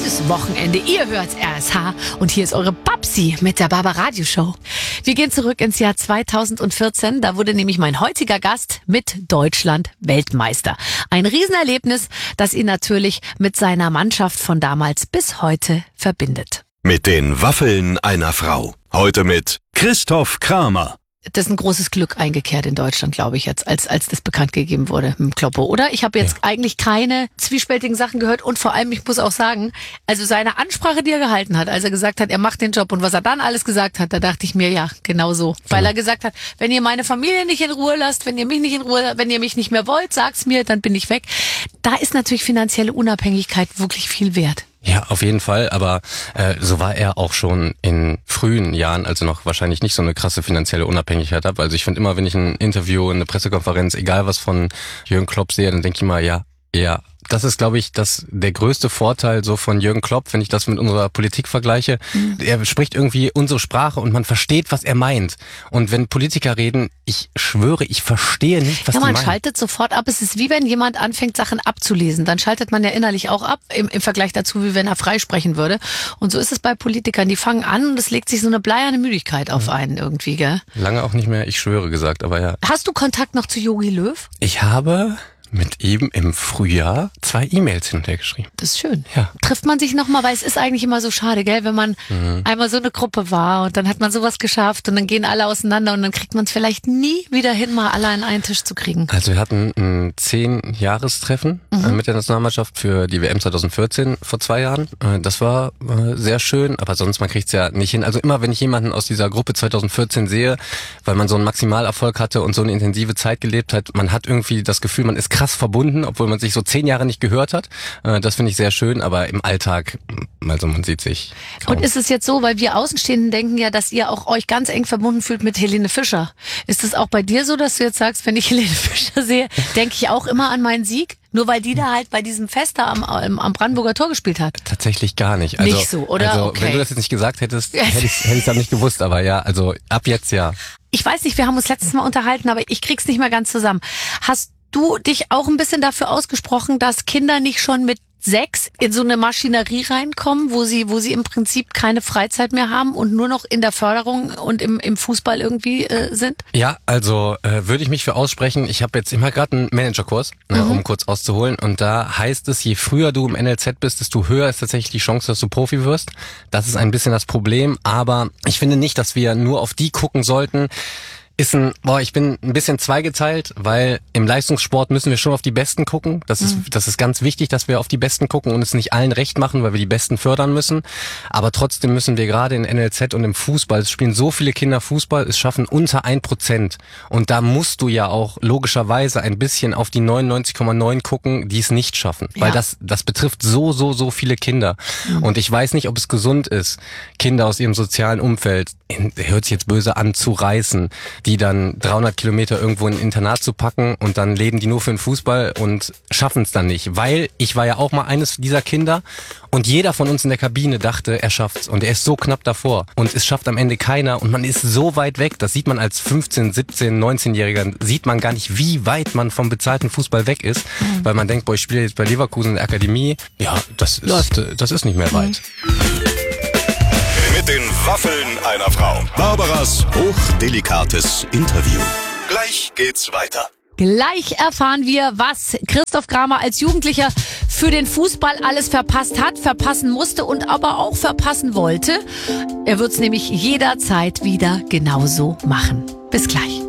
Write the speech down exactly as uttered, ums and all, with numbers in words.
gutes Wochenende. Ihr hört R S H und hier ist eure Babsi mit der Barbaradio-Show. Wir gehen zurück ins Jahr zweitausendvierzehn. Da wurde nämlich mein heutiger Gast mit Deutschland Weltmeister. Ein Riesenerlebnis, das ihn natürlich mit seiner Mannschaft von damals bis heute verbindet. Mit den Waffeln einer Frau. Heute mit Christoph Kramer. Das ist ein großes Glück eingekehrt in Deutschland, glaube ich, jetzt, als als das bekannt gegeben wurde mit dem Kloppo, oder? Ich habe jetzt ja. eigentlich keine zwiespältigen Sachen gehört und vor allem, ich muss auch sagen, also seine Ansprache, die er gehalten hat, als er gesagt hat, er macht den Job und was er dann alles gesagt hat, da dachte ich mir, ja, genau so. Weil ja. er gesagt hat, wenn ihr meine Familie nicht in Ruhe lasst, wenn ihr mich nicht in Ruhe, wenn ihr mich nicht mehr wollt, sagt's mir, dann bin ich weg. Da ist natürlich finanzielle Unabhängigkeit wirklich viel wert. Ja, auf jeden Fall, aber äh, so war er auch schon in frühen Jahren, also noch wahrscheinlich nicht so eine krasse finanzielle Unabhängigkeit habe. Also ich finde immer, wenn ich ein Interview, eine Pressekonferenz, egal was von Jürgen Klopp sehe, dann denke ich immer, ja, ja, das ist, glaube ich, das der größte Vorteil so von Jürgen Klopp, wenn ich das mit unserer Politik vergleiche. Mhm. Er spricht irgendwie unsere Sprache und man versteht, was er meint. Und wenn Politiker reden, ich schwöre, ich verstehe nicht, was ja, die meinen. Man schaltet sofort ab. Es ist wie wenn jemand anfängt, Sachen abzulesen. Dann schaltet man ja innerlich auch ab, im, im Vergleich dazu, wie wenn er freisprechen würde. Und so ist es bei Politikern. Die fangen an und es legt sich so eine bleierne Müdigkeit auf einen irgendwie, gell? Lange auch nicht mehr, ich schwöre gesagt, aber ja. Hast du Kontakt noch zu Jogi Löw? Ich habe mit ihm im Frühjahr zwei E-Mails hinterhergeschrieben. Das ist schön. Ja. Trifft man sich nochmal, weil es ist eigentlich immer so schade, gell, wenn man mhm. einmal so eine Gruppe war und dann hat man sowas geschafft und dann gehen alle auseinander und dann kriegt man es vielleicht nie wieder hin, mal alle an einen Tisch zu kriegen. Also wir hatten ein zehn-Jahrestreffen mhm. mit der Nationalmannschaft für die W M zweitausendvierzehn vor zwei Jahren. Das war sehr schön, aber sonst, man kriegt es ja nicht hin. Also immer, wenn ich jemanden aus dieser Gruppe zweitausendvierzehn sehe, weil man so einen Maximalerfolg hatte und so eine intensive Zeit gelebt hat, man hat irgendwie das Gefühl, man ist krass verbunden, obwohl man sich so zehn Jahre nicht gehört hat. Das finde ich sehr schön, aber im Alltag, also man sieht sich kaum. Und ist es jetzt so, weil wir Außenstehenden denken ja, dass ihr auch euch ganz eng verbunden fühlt mit Helene Fischer. Ist es auch bei dir so, dass du jetzt sagst, wenn ich Helene Fischer sehe, denke ich auch immer an meinen Sieg? Nur weil die da halt bei diesem Fest da am, am Brandenburger Tor gespielt hat? Tatsächlich gar nicht. Also, nicht so, oder? Also, okay. Wenn du das jetzt nicht gesagt hättest, hätte ich hätte ich das nicht gewusst, aber ja, also ab jetzt ja. Ich weiß nicht, wir haben uns letztes Mal unterhalten, aber ich krieg's nicht mehr ganz zusammen. Hast du dich auch ein bisschen dafür ausgesprochen, dass Kinder nicht schon mit sechs in so eine Maschinerie reinkommen, wo sie, wo sie im Prinzip keine Freizeit mehr haben und nur noch in der Förderung und im, im Fußball irgendwie äh, sind? Ja, also äh, würde ich mich für aussprechen. Ich habe jetzt immer gerade einen Managerkurs, mhm. ne, um kurz auszuholen. Und da heißt es, je früher du im N L Z bist, desto höher ist tatsächlich die Chance, dass du Profi wirst. Das ist ein bisschen das Problem. Aber ich finde nicht, dass wir nur auf die gucken sollten. Ist ein, boah, ich bin ein bisschen zweigeteilt, weil im Leistungssport müssen wir schon auf die Besten gucken. Das ist, mhm. das ist ganz wichtig, dass wir auf die Besten gucken und es nicht allen recht machen, weil wir die Besten fördern müssen. Aber trotzdem müssen wir gerade in N L Z und im Fußball, es spielen so viele Kinder Fußball, es schaffen unter ein Prozent. Und da musst du ja auch logischerweise ein bisschen auf die neunundneunzig Komma neun gucken, die es nicht schaffen. Ja. Weil das, das betrifft so, so, so viele Kinder. Mhm. Und ich weiß nicht, ob es gesund ist, Kinder aus ihrem sozialen Umfeld, hört sich jetzt böse an, zu reißen, die dann dreihundert Kilometer irgendwo in ein Internat zu packen und dann leben die nur für den Fußball und schaffen es dann nicht. Weil ich war ja auch mal eines dieser Kinder und jeder von uns in der Kabine dachte, er schafft's und er ist so knapp davor und es schafft am Ende keiner und man ist so weit weg, das sieht man als fünfzehn-, siebzehn-, neunzehnjähriger, sieht man gar nicht, wie weit man vom bezahlten Fußball weg ist, mhm. weil man denkt, boah, ich spiele jetzt bei Leverkusen in der Akademie, ja, das ist, das ist nicht mehr weit. Mhm. Mit den Waffeln einer Frau. Barbaras hochdelikates Interview. Gleich geht's weiter. Gleich erfahren wir, was Christoph Kramer als Jugendlicher für den Fußball alles verpasst hat, verpassen musste und aber auch verpassen wollte. Er wird's nämlich jederzeit wieder genauso machen. Bis gleich.